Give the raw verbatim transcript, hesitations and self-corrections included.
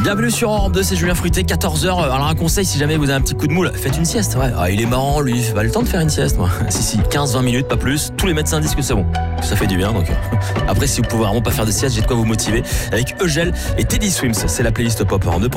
Bienvenue sur Europe deux, c'est Julien Fruité, quatorze heures. Alors un conseil, si jamais vous avez un petit coup de moule, faites une sieste. Ouais. Ah, il est marrant, lui, il fait pas le temps de faire une sieste, moi. Si, si, quinze vingt minutes, pas plus. Tous les médecins disent que c'est bon, que ça fait du bien. Donc après, si vous pouvez vraiment pas faire de sieste, j'ai de quoi vous motiver avec Eugèle et Teddy Swims. C'est la playlist Pop Europe deux.